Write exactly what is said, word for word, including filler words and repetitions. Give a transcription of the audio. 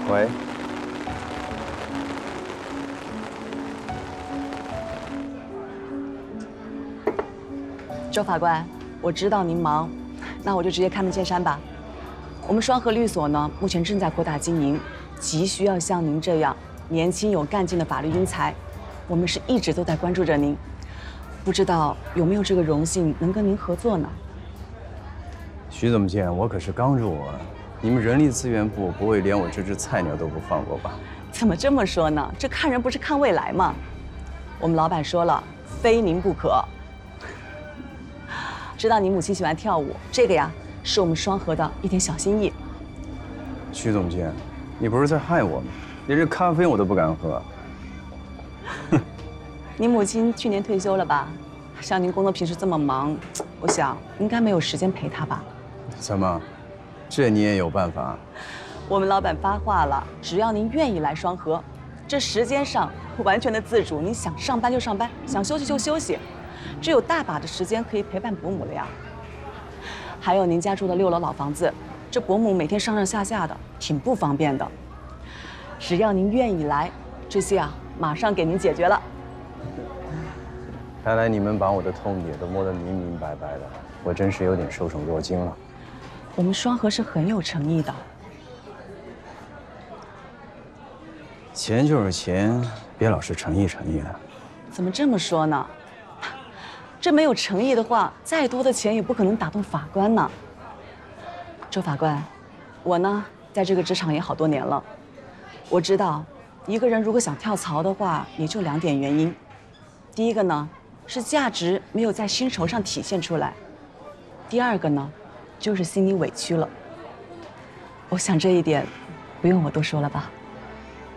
喂。 周法官，我知道您忙，那我就直接开门见山吧。我们双河律所呢，目前正在扩大经营，急需要像您这样年轻有干劲的法律英才。我们是一直都在关注着您，不知道有没有这个荣幸能跟您合作呢？ 徐总监，我可是刚入啊，你们人力资源部不会连我这只菜鸟都不放过吧？ 怎么这么说呢？这看人不是看未来吗？我们老板说了，非您不可。知道你母亲喜欢跳舞，这个呀是我们双河的一点小心意。 徐总监，你不是在害我吗？连这咖啡我都不敢喝。 您母亲去年退休了吧？像您工作平时这么忙，我想应该没有时间陪她吧？ 怎么，这你也有办法？ 我们老板发话了，只要您愿意来双河，这时间上完全的自主，您想上班就上班，想休息就休息。只有大把的时间可以陪伴伯母了呀。还有您家住的六楼老房子，这伯母每天上上下下的，挺不方便的。只要您愿意来，这些啊，马上给您解决了。 看来你们把我的痛点都摸得明明白白的，我真是有点受宠若惊了。 我们双河是很有诚意的。 钱就是钱，别老是诚意诚意的。 怎么这么说呢？这没有诚意的话，再多的钱也不可能打动法官呢。周法官，我呢，在这个职场也好多年了，我知道，一个人如果想跳槽的话，也就两点原因。第一个呢，是价值没有在薪酬上体现出来；第二个呢，就是心里委屈了。我想这一点，不用我多说了吧。